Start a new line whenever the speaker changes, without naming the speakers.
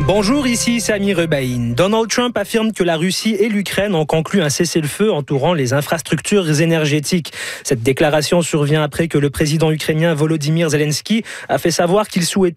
Bonjour, ici Sami Rebaïn. Donald Trump affirme que la Russie et l'Ukraine ont conclu un cessez-le-feu entourant les infrastructures énergétiques. Cette déclaration survient après que le président ukrainien Volodymyr Zelensky a fait savoir qu'il souhaitait